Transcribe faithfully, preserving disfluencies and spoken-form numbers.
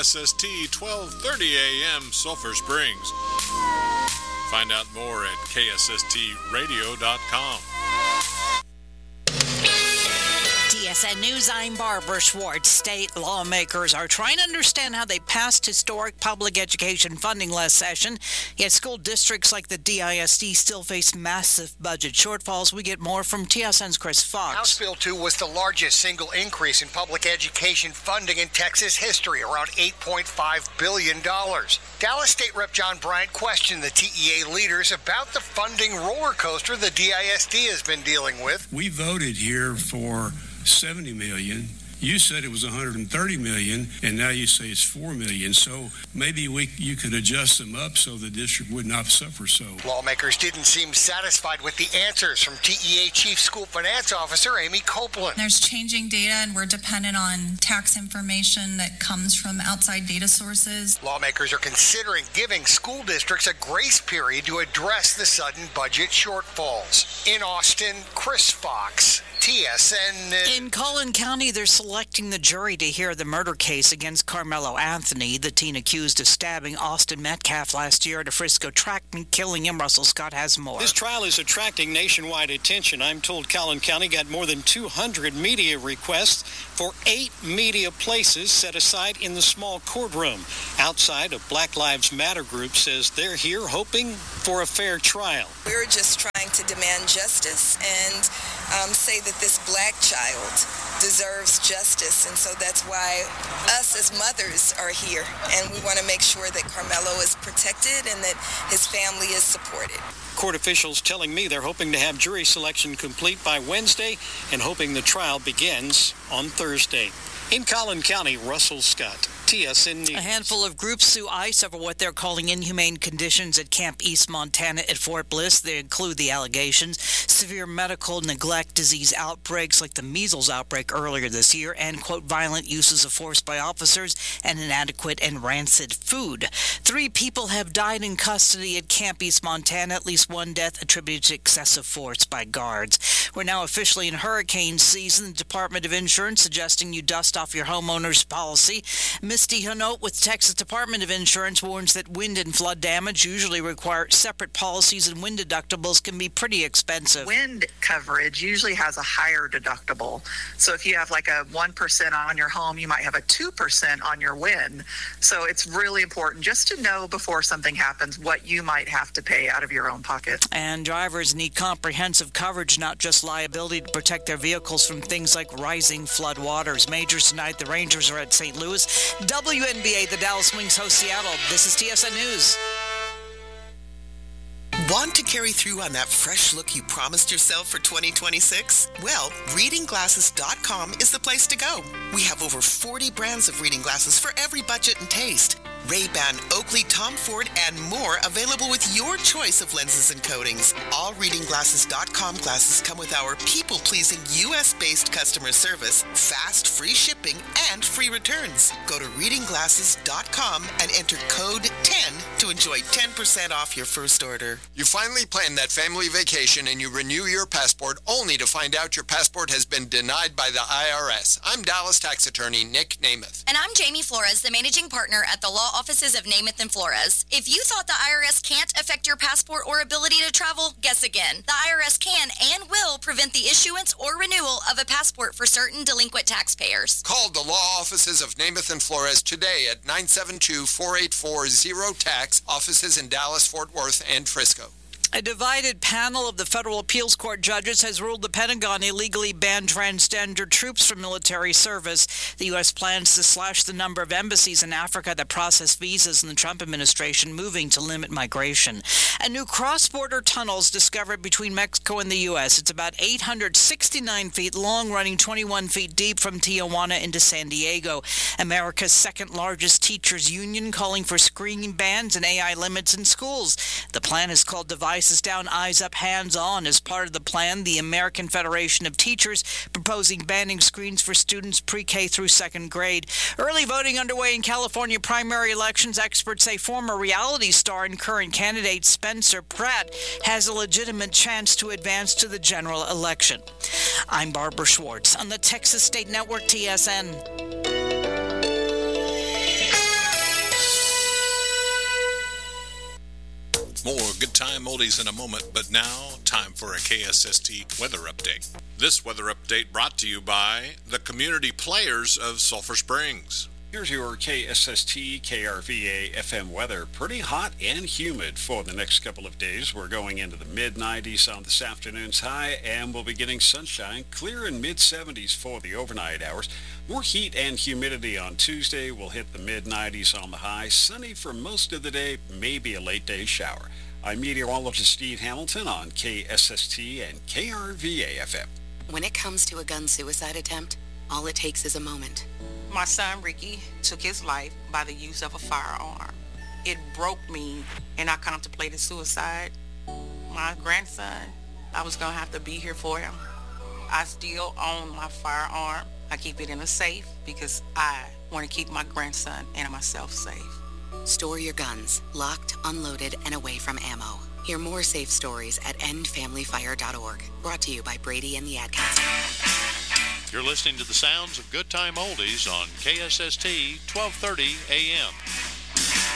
S S T twelve thirty A M Sulphur Springs. Find out more at K S S T radio dot com. T S N News, I'm Barbara Schwartz. State lawmakers are trying to understand how they passed historic public education funding last session, yet school districts like the D I S D still face massive budget shortfalls. We get more from T S N's Chris Fox. House Bill two was the largest single increase in public education funding in Texas history, around eight point five billion dollars. Dallas State Representative John Bryant questioned the T E A leaders about the funding roller coaster the D I S D has been dealing with. We voted here for seventy million dollars. You said it was one hundred thirty million dollars, and now you say it's four million dollars. So maybe we you could adjust them up so the district would not suffer so. Lawmakers didn't seem satisfied with the answers from T E A Chief School Finance Officer Amy Copeland. There's changing data, and we're dependent on tax information that comes from outside data sources. Lawmakers are considering giving school districts a grace period to address the sudden budget shortfalls. In Austin, Chris Fox, T S N. In Collin County, they're selecting the jury to hear the murder case against Carmelo Anthony, the teen accused of stabbing Austin Metcalf last year at a Frisco track meet, killing him. Russell Scott has more. This trial is attracting nationwide attention. I'm told Collin County got more than two hundred media requests for eight media places set aside in the small courtroom. Outside, a Black Lives Matter group says they're here hoping for a fair trial. We're just trying to demand justice and um, say that this black child deserves justice, and so that's why us as mothers are here, and we want to make sure that Carmelo is protected and that his family is supported. Court officials telling me they're hoping to have jury selection complete by Wednesday and hoping the trial begins on Thursday. In Collin County, Russell Scott, T S N News. A handful of groups sue ICE over what they're calling inhumane conditions at Camp East Montana at Fort Bliss. They include the allegations, severe medical neglect, disease outbreaks like the measles outbreak earlier this year, and, quote, violent uses of force by officers and inadequate and rancid food. Three people have died in custody at Camp East Montana, at least one death attributed to excessive force by guards. We're now officially in hurricane season. The Department of Insurance suggesting you dust off your homeowner's policy. Misty Hanote with Texas Department of Insurance warns that wind and flood damage usually require separate policies, and wind deductibles can be pretty expensive. Wind coverage usually has a higher deductible. So if you have like a one percent on your home, you might have a two percent on your wind. So it's really important just to know before something happens what you might have to pay out of your own pocket. And drivers need comprehensive coverage, not just liability, to protect their vehicles from things like rising flood waters. Majors tonight, the Rangers are at Saint Louis. W N B A, the Dallas Wings host Seattle. This is T S N News. Want to carry through on that fresh look you promised yourself for twenty twenty-six? Well, reading glasses dot com is the place to go. We have over forty brands of reading glasses for every budget and taste. Ray-Ban, Oakley, Tom Ford, and more available with your choice of lenses and coatings. All reading glasses dot com glasses come with our people-pleasing U S-based customer service, fast, free shipping, and free returns. Go to reading glasses dot com and enter code ten to enjoy ten percent off your first order. You finally plan that family vacation and you renew your passport only to find out your passport has been denied by the I R S. I'm Dallas tax attorney Nick Namath. And I'm Jamie Flores, the managing partner at the law offices of Namath and Flores. If you thought the I R S can't affect your passport or ability to travel, guess again. The I R S can and will prevent the issuance or renewal of a passport for certain delinquent taxpayers. Call the law offices of Namath and Flores today at nine seven two, four eight four, zero tax, offices in Dallas, Fort Worth, and Frisco. A divided panel of the Federal Appeals Court judges has ruled the Pentagon illegally banned transgender troops from military service. The U S plans to slash the number of embassies in Africa that process visas in the Trump administration, moving to limit migration. A new cross-border tunnel is discovered between Mexico and the U S. It's about eight hundred sixty-nine feet long, running twenty-one feet deep from Tijuana into San Diego. America's second-largest teachers union calling for screening bans and A I limits in schools. The plan is called Device Devices Down, Eyes Up, Hands On. As part of the plan, the American Federation of Teachers proposing banning screens for students pre-K through second grade. Early voting underway in California primary elections. Experts say former reality star and current candidate Spencer Pratt has a legitimate chance to advance to the general election. I'm Barbara Schwartz on the Texas State Network, T S N. Good time oldies in a moment, but now time for a K S S T weather update. This weather update brought to you by the community players of Sulphur Springs. Here's your K S S T K R V A F M weather. Pretty hot and humid for the next couple of days. We're going into the mid nineties on this afternoon's high, and we'll be getting sunshine, clear in mid seventies for the overnight hours. More heat and humidity on Tuesday. We'll hit the mid nineties on the high. Sunny for most of the day, maybe a late day shower. I'm meteorologist Steve Hamilton on K S S T and K R V A F M. When it comes to a gun suicide attempt, all it takes is a moment. My son, Ricky, took his life by the use of a firearm. It broke me, and I contemplated suicide. My grandson, I was going to have to be here for him. I still own my firearm. I keep it in a safe because I want to keep my grandson and myself safe. Store your guns, locked, unloaded, and away from ammo. Hear more safe stories at end family fire dot org. Brought to you by Brady and the Ad Council. You're listening to the sounds of Good Time Oldies on K S S T twelve thirty A M.